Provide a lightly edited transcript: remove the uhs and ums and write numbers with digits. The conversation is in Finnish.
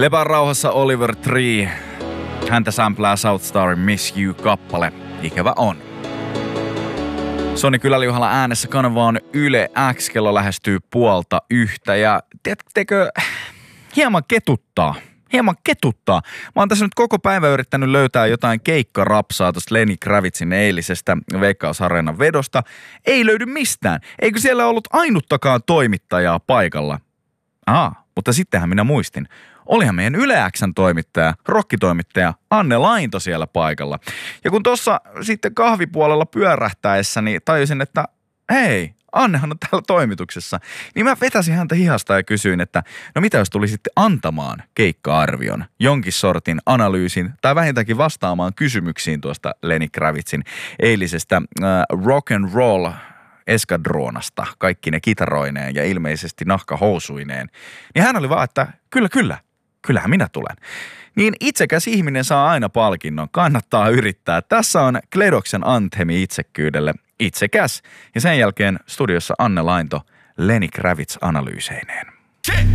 Lepää rauhassa Oliver Tree. Häntä samplää South Starin Miss You-kappale. Ikävä on. Soni Kyläliuhalla äänessä, kanava on Yle X, kello lähestyy 12:30 ja tiedättekö, hieman ketuttaa. Mä oon tässä nyt koko päivä yrittänyt löytää jotain keikkarapsaa tuosta Lenny Kravitzin eilisestä Veikkaus-areenan vedosta. Ei löydy mistään. Eikö siellä ollut ainuttakaan toimittajaa paikalla? Mutta sittenhän minä muistin. Olihan meidän Yle X:n toimittaja, rockitoimittaja Anne Lainto siellä paikalla. Ja kun tuossa sitten kahvipuolella pyörähtäessä, niin tajusin, että hei, Annehan on täällä toimituksessa. Niin mä vetäsin häntä hihasta ja kysyin, että no mitä jos tulisitte antamaan keikka-arvion, jonkin sortin analyysin tai vähintäänkin vastaamaan kysymyksiin tuosta Lenny Kravitzin eilisestä rock and roll eskadroonasta, kaikki ne kitaroineen ja ilmeisesti nahkahousuineen. Niin hän oli vaan, että kyllähän minä tulen. Niin itsekäs ihminen saa aina palkinnon, kannattaa yrittää. Tässä on Kledoksen anthemi itsekkyydelle, itsekäs. Ja sen jälkeen studiossa Anne Lainto, Lenny Kravitz analyyseineen.